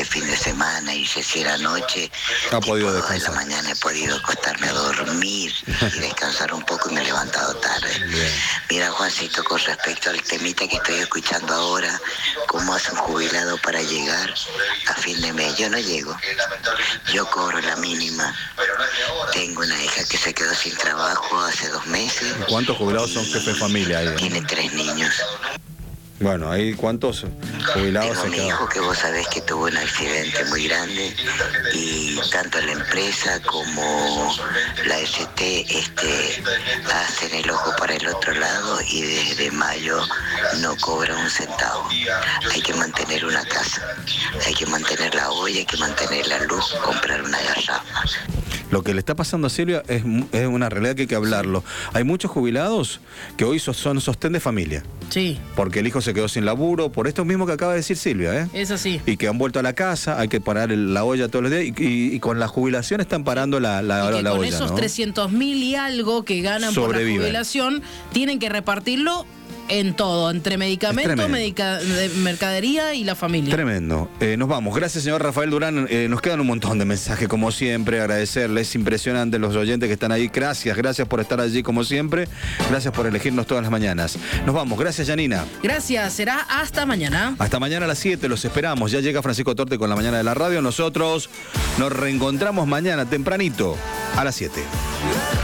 fin de semana y si era noche, ha podido descansar. descansar. De la mañana he podido acostarme a dormir y descansar un poco y me he levantado tarde. Bien. Mira, Juancito, con respecto al temita que estoy escuchando ahora, ¿cómo hace un jubilado para llegar a fin de mes? Yo no llego. Yo cobro la mínima. Tengo una hija que se quedó sin trabajo hace 2 meses. ¿Cuántos jubilados son jefes de familia ahí? Tiene 3 niños. Bueno, ahí ¿cuántos jubilados Tengo se mi quedan? hijo que vos sabés que tuvo un accidente muy grande y tanto la empresa como la ST hacen el ojo para el otro lado y desde mayo no cobra un centavo. Hay que mantener una casa, hay que mantener la olla, hay que mantener la luz, comprar una garrafa. Lo que le está pasando a Silvia es una realidad que hay que hablarlo. Hay muchos jubilados que hoy son sostén de familia. Sí. Porque el hijo se quedó sin laburo, por esto mismo que acaba de decir Silvia, ¿eh? Es así. Y que han vuelto a la casa, hay que parar la olla todos los días y con la jubilación están parando la y que olla, con esos ¿no? 300.000 y algo que ganan Sobreviven. por la jubilación, tienen que repartirlo en todo, entre medicamentos, mercadería y la familia. Tremendo. Nos vamos. Gracias, señor Rafael Durán. Nos quedan un montón de mensajes, como siempre. Agradecerles. Es impresionante los oyentes que están ahí. Gracias por estar allí, como siempre. Gracias por elegirnos todas las mañanas. Nos vamos. Gracias, Janina. Gracias. Será hasta mañana. Hasta mañana a las 7. Los esperamos. Ya llega Francisco Torte con la mañana de la radio. Nosotros nos reencontramos mañana tempranito a las 7.